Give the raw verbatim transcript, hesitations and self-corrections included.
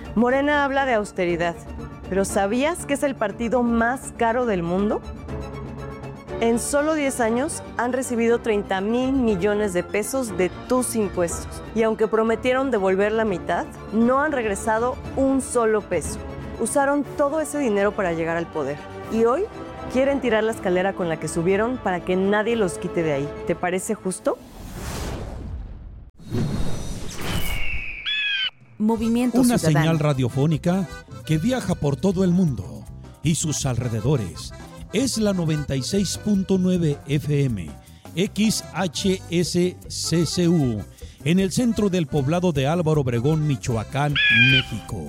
Morena habla de austeridad, pero ¿sabías que es el partido más caro del mundo? En solo diez años han recibido treinta mil millones de pesos de tus impuestos. Y aunque prometieron devolver la mitad, no han regresado un solo peso. Usaron todo ese dinero para llegar al poder. Y hoy quieren tirar la escalera con la que subieron para que nadie los quite de ahí. ¿Te parece justo? Movimiento Una Ciudadano. señal radiofónica que viaja por todo el mundo y sus alrededores. Es la noventa y seis punto nueve F M, X H S C C U, en el centro del poblado de Álvaro Obregón, Michoacán, México.